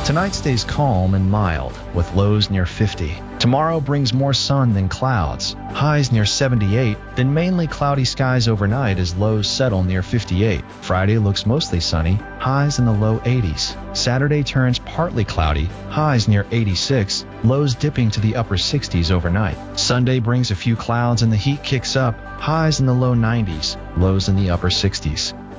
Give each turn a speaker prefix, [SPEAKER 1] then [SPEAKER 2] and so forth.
[SPEAKER 1] Tonight stays calm and mild, with lows near 50. Tomorrow brings more sun than clouds, highs near 78, then mainly cloudy skies overnight as lows settle near 58. Friday looks mostly sunny, highs in the low 80s. Saturday turns partly cloudy, highs near 86, lows dipping to the upper 60s overnight. Sunday brings a few clouds and the heat kicks up, highs in the low 90s, lows in the upper 60s.